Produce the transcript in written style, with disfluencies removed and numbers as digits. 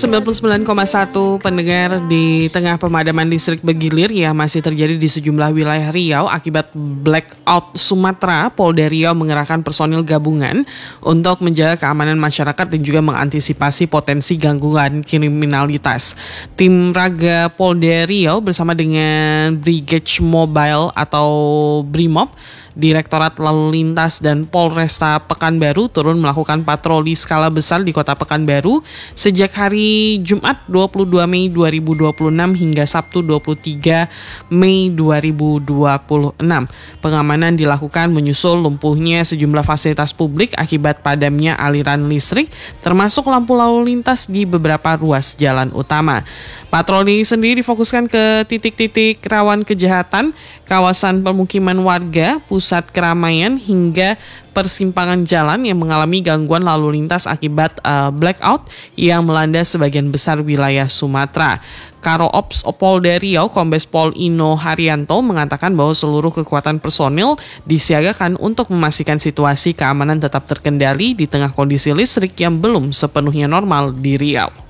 99,1 pendengar, di tengah pemadaman listrik bergilir yang masih terjadi di sejumlah wilayah Riau akibat blackout Sumatera, Polda Riau mengerahkan personil gabungan untuk menjaga keamanan masyarakat dan juga mengantisipasi potensi gangguan kriminalitas. Tim Raga Polda Riau bersama dengan Brigade Mobile atau Brimob, Direktorat Lalu Lintas dan Polresta Pekanbaru turun melakukan patroli skala besar di Kota Pekanbaru sejak hari Jumat 22 Mei 2026 hingga Sabtu 23 Mei 2026. Pengamanan dilakukan menyusul lumpuhnya sejumlah fasilitas publik akibat padamnya aliran listrik, termasuk lampu lalu lintas di beberapa ruas jalan utama. Patroli sendiri difokuskan ke titik-titik rawan kejahatan, kawasan permukiman warga, pusat keramaian hingga persimpangan jalan yang mengalami gangguan lalu lintas akibat blackout yang melanda sebagian besar wilayah Sumatera. Karo Ops Polda Riau Kombes Pol Ino Haryanto mengatakan bahwa seluruh kekuatan personil disiagakan untuk memastikan situasi keamanan tetap terkendali di tengah kondisi listrik yang belum sepenuhnya normal di Riau.